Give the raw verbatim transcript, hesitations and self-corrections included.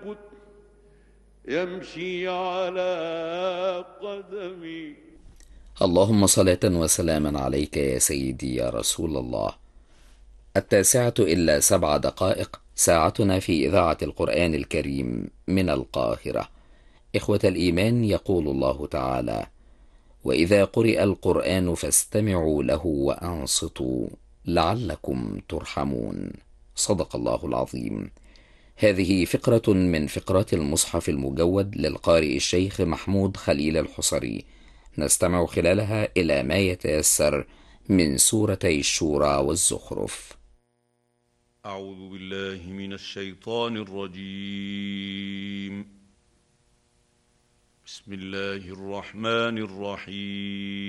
يكن يمشي على قدمي. اللهم صلاة وسلاما عليك يا سيدي يا رسول الله. التاسعة إلا سبع دقائق، ساعتنا في إذاعة القرآن الكريم من القاهرة. إخوة الإيمان، يقول الله تعالى: وإذا قرئ القرآن فاستمعوا له وأنصتوا لعلكم ترحمون. صدق الله العظيم. هذه فقرة من فقرات المصحف المجود للقارئ الشيخ محمود خليل الحصري، نستمع خلالها إلى ما يتيسر من سورتي الشورى والزخرف. أعوذ بالله من الشيطان الرجيم. بسم الله الرحمن الرحيم.